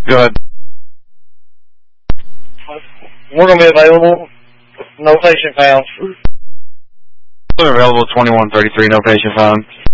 Go ahead. We're going to be available. No patient found. Available 2133, no patient found.